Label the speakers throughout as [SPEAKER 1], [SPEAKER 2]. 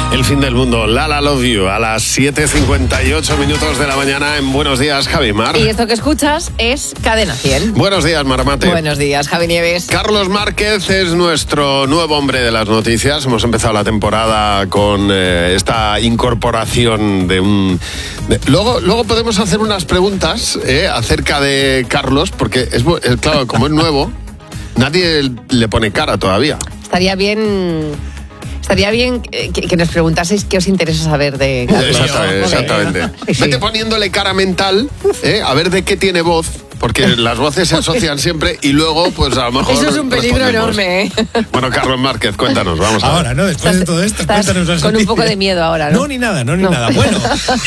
[SPEAKER 1] El fin del mundo, Lala Love You, a las 7:58 minutos de la mañana en Buenos Días, Javi Mar.
[SPEAKER 2] Y esto que escuchas es Cadena 100.
[SPEAKER 1] Buenos días, Maramate.
[SPEAKER 2] Buenos días, Javi Nieves.
[SPEAKER 1] Carlos Márquez es nuestro nuevo hombre de las noticias. Hemos empezado la temporada con esta incorporación de un... Luego podemos hacer unas preguntas acerca de Carlos, porque claro, como es nuevo, nadie le pone cara todavía.
[SPEAKER 2] Estaría bien que nos preguntaseis qué os interesa saber de Carlos.
[SPEAKER 1] Exactamente.
[SPEAKER 2] Sí.
[SPEAKER 1] Vete poniéndole cara mental, a ver de qué tiene voz, porque las voces se asocian siempre y luego, pues a lo mejor...
[SPEAKER 2] Eso es un peligro enorme, ¿eh?
[SPEAKER 1] Bueno, Carlos Márquez, cuéntanos, vamos a ver.
[SPEAKER 3] Ahora, ¿no? Después de todo esto, cuéntanos.
[SPEAKER 2] Con un poco de miedo ahora, ¿no?
[SPEAKER 3] No, ni nada. Bueno,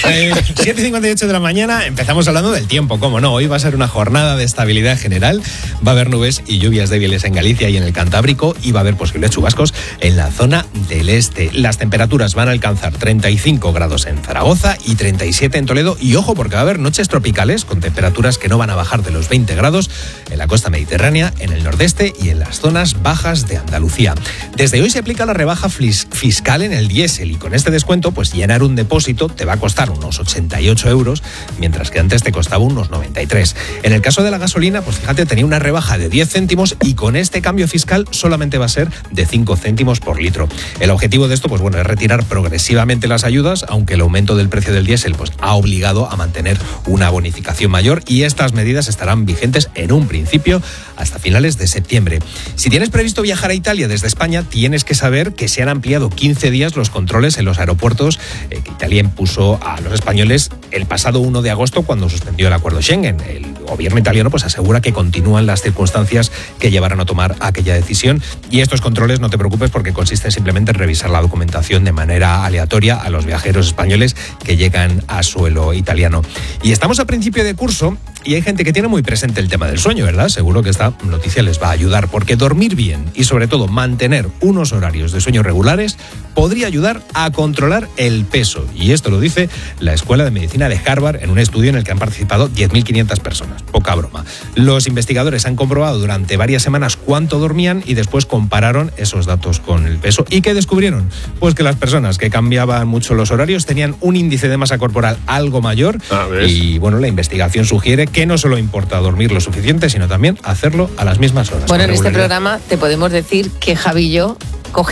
[SPEAKER 3] 7:58 de la mañana, empezamos hablando del tiempo, cómo no. Hoy va a ser una jornada de estabilidad general. Va a haber nubes y lluvias débiles en Galicia y en el Cantábrico y va a haber posibles chubascos en la zona del este. Las temperaturas van a alcanzar 35 grados en Zaragoza y 37 en Toledo. Y ojo, porque va a haber noches tropicales con temperaturas que no van a bajar de los 20 grados en la costa mediterránea, en el nordeste y en las zonas bajas de Andalucía. Desde hoy se aplica la rebaja fiscal en el diésel y con este descuento, pues llenar un depósito te va a costar unos 88 euros, mientras que antes te costaba unos 93. En el caso de la gasolina, pues fíjate, tenía una rebaja de 10 céntimos y con este cambio fiscal solamente va a ser de 5 céntimos por litro. El objetivo de esto, pues bueno, es retirar progresivamente las ayudas, aunque el aumento del precio del diésel pues ha obligado a mantener una bonificación mayor y estas medidas estarán vigentes en un principio hasta finales de septiembre. Si tienes previsto viajar a Italia desde España, tienes que saber que se han ampliado 15 días los controles en los aeropuertos que Italia impuso a los españoles el pasado 1 de agosto cuando suspendió el acuerdo Schengen. El gobierno italiano pues asegura que continúan las circunstancias que llevaron a tomar aquella decisión y estos controles, no te preocupes, porque consisten simplemente en revisar la documentación de manera aleatoria a los viajeros españoles que llegan a suelo italiano. Y estamos a principio de curso y hay gente que tiene muy presente el tema del sueño, ¿verdad? Seguro que esta noticia les va a ayudar, porque dormir bien y sobre todo mantener unos horarios de sueño regulares podría ayudar a controlar el peso. Y esto lo dice la Escuela de Medicina de Harvard en un estudio en el que han participado 10.500 personas. Poca broma. Los investigadores han comprobado durante varias semanas cuánto dormían y después compararon esos datos con el peso. ¿Y qué descubrieron? Pues que las personas que cambiaban mucho los horarios tenían un índice de masa corporal algo mayor. Y bueno, la investigación sugiere que no solo importa dormir lo suficiente, sino también hacerlo a las mismas horas.
[SPEAKER 2] Bueno, en este programa te podemos decir que Javi y yo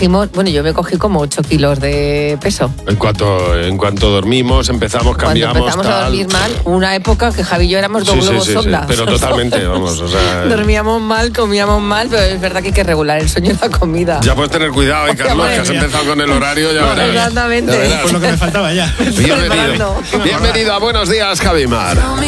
[SPEAKER 2] yo me cogí como 8 kilos de peso.
[SPEAKER 1] En cuanto dormimos, cambiamos.
[SPEAKER 2] Cuando empezamos a dormir mal, una época que Javi y yo éramos dos globos sonda.
[SPEAKER 1] Pero totalmente, vamos, o sea...
[SPEAKER 2] Dormíamos mal, comíamos mal, pero es verdad que hay que regular el sueño y la comida.
[SPEAKER 1] Ya puedes tener cuidado, Carlos, que has empezado con el horario, ya verás.
[SPEAKER 2] Exactamente.
[SPEAKER 3] Pues lo que me faltaba ya.
[SPEAKER 1] Bienvenido a Buenos Días, Javi Mar.